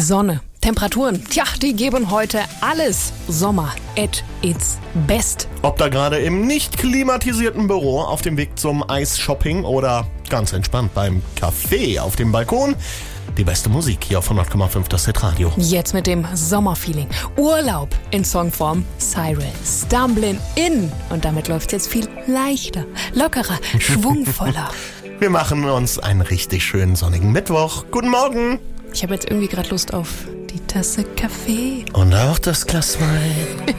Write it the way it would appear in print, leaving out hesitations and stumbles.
Sonne, Temperaturen, tja, die geben heute alles Sommer at its best. Ob da gerade im nicht klimatisierten Büro auf dem Weg zum Eisshopping oder ganz entspannt beim Kaffee auf dem Balkon. Die beste Musik hier auf 100,5 das Hitradio. Jetzt mit dem Sommerfeeling. Urlaub in Songform Cyril. Stumbling in. Und damit läuft's jetzt viel leichter, lockerer, schwungvoller. Wir machen uns einen richtig schönen sonnigen Mittwoch. Guten Morgen. Ich habe jetzt irgendwie gerade Lust auf die Tasse Kaffee. Und auch das Glas Wein.